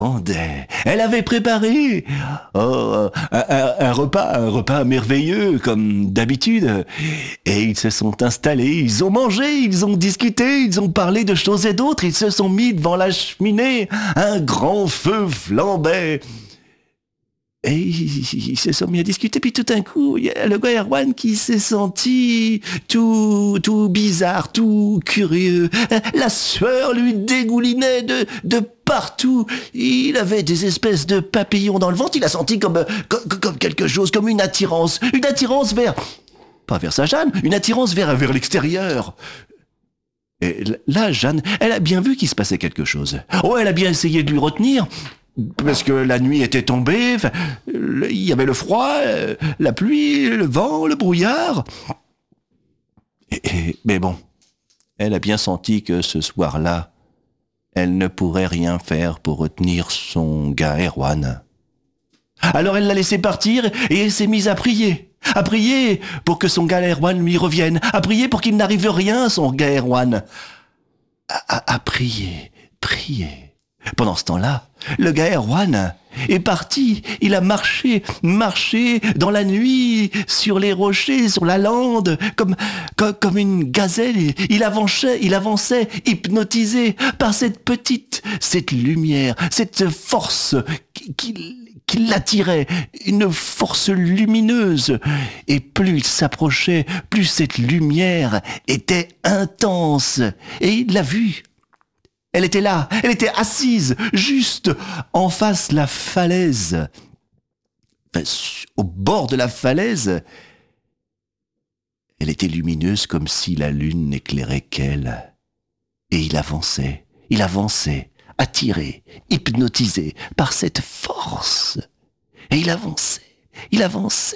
Elle avait préparé un repas merveilleux comme d'habitude. Et ils se sont installés, ils ont mangé, ils ont discuté, ils ont parlé de choses et d'autres. Ils se sont mis devant la cheminée, un grand feu flambait. Et ils se sont mis à discuter, puis tout d'un coup, il y a le gars Erwan qui s'est senti tout bizarre, tout curieux. La sueur lui dégoulinait de partout. Il avait des espèces de papillons dans le ventre. Il a senti comme quelque chose, comme une attirance vers, pas vers sa Jeanne, une attirance vers l'extérieur. Et là, Jeanne, elle a bien vu qu'il se passait quelque chose. Oh, elle a bien essayé de lui retenir. Parce que la nuit était tombée, il y avait le froid, la pluie, le vent, le brouillard. Mais bon, elle a bien senti que ce soir-là, elle ne pourrait rien faire pour retenir son gars Erwan. Alors elle l'a laissé partir et elle s'est mise à prier pour que son gars Erwan lui revienne, à prier pour qu'il n'arrive rien à son gars Erwan. À prier. Pendant ce temps-là, le gars Erwan est parti. Il a marché dans la nuit, sur les rochers, sur la lande, comme une gazelle. Il avançait, hypnotisé par cette lumière, cette force qui l'attirait, une force lumineuse. Et plus il s'approchait, plus cette lumière était intense. Et il l'a vue. Elle était là, elle était assise, juste en face de la falaise. Enfin, au bord de la falaise, elle était lumineuse comme si la lune n'éclairait qu'elle. Et il avançait, attiré, hypnotisé par cette force. Et il avançait.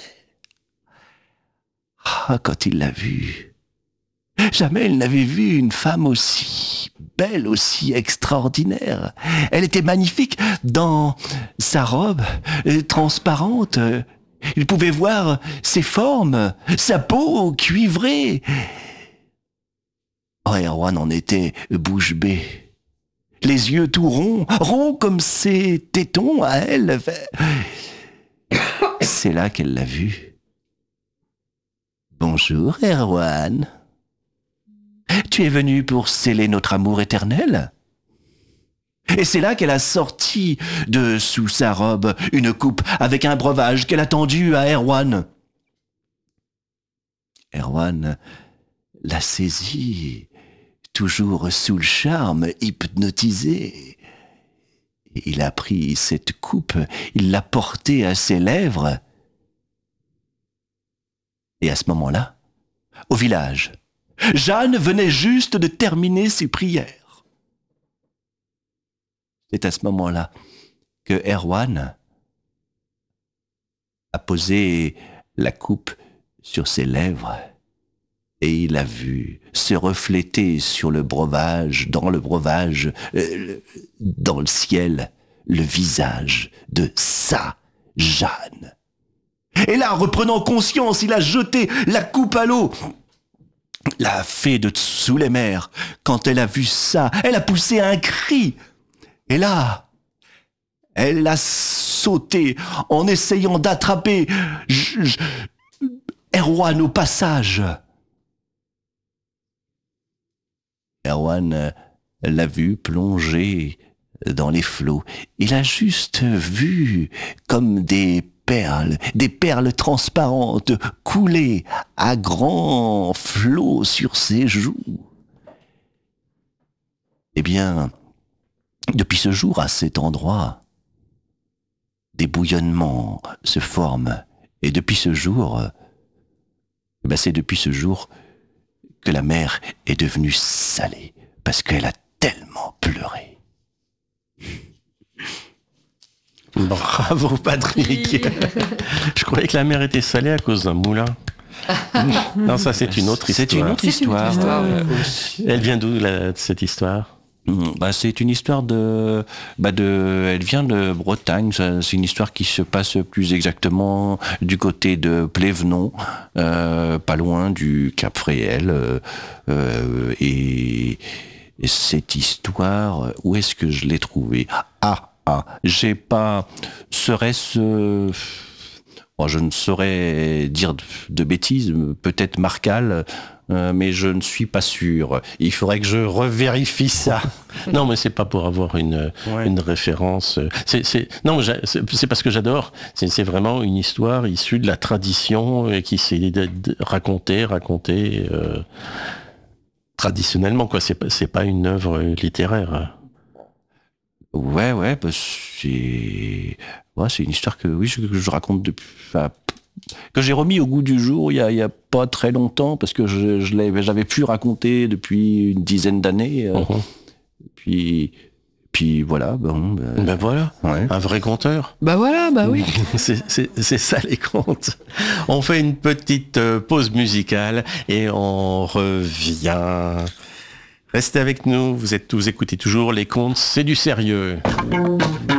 Ah, quand il l'a vue, jamais il n'avait vu une femme aussi belle, aussi extraordinaire. Elle était magnifique dans sa robe transparente. Il pouvait voir ses formes, sa peau cuivrée. Oh, Erwan en était bouche bée. Les yeux tout ronds comme ses tétons à elle. C'est là qu'elle l'a vu. Bonjour, Erwan. Tu es venu pour sceller notre amour éternel ? Et c'est là qu'elle a sorti de sous sa robe une coupe avec un breuvage qu'elle a tendu à Erwan. Erwan l'a saisie, toujours sous le charme, hypnotisé. Il a pris cette coupe, il l'a portée à ses lèvres. Et à ce moment-là, au village, Jeanne venait juste de terminer ses prières. C'est à ce moment-là que Erwan a posé la coupe sur ses lèvres et il a vu se refléter sur le breuvage, dans le ciel, le visage de sa Jeanne. Et là, reprenant conscience, il a jeté la coupe à l'eau. La fée de sous les mers, quand elle a vu ça, elle a poussé un cri. Et là, elle a sauté en essayant d'attraper Erwan au passage. Erwan l'a vu plonger dans les flots. Il a juste vu comme des perles transparentes couler à grands flots sur ses joues. Eh bien, depuis ce jour, à cet endroit, des bouillonnements se forment. Et depuis ce jour, c'est depuis ce jour que la mer est devenue salée, parce qu'elle a tellement pleuré. Bravo Patrick. Oui. Je croyais que la mer était salée à cause d'un moulin. Non, ça c'est une autre histoire. C'est une autre histoire. Elle vient d'où cette histoire ? C'est une histoire elle vient de Bretagne. C'est une histoire qui se passe plus exactement du côté de Plévenon, pas loin du Cap Fréhel. Et cette histoire, où est-ce que je l'ai trouvée ? j'ai pas... Serait-ce... Bon, je ne saurais dire de bêtises, peut-être Marcal, mais je ne suis pas sûr. Il faudrait que je revérifie ça. Non, mais c'est pas pour avoir une référence. C'est parce que j'adore. C'est vraiment une histoire issue de la tradition et qui s'est racontée traditionnellement, quoi. C'est pas une œuvre littéraire. Ouais, bah, c'est une histoire que je raconte depuis... que j'ai remis au goût du jour il y a pas très longtemps, parce que j'avais plus raconté depuis une dizaine d'années. Puis voilà, Ben voilà, ouais. Un vrai conteur. Bah voilà, bah oui. C'est ça les contes. On fait une petite pause musicale et on revient. Restez avec nous, vous écoutez toujours les contes, c'est du sérieux.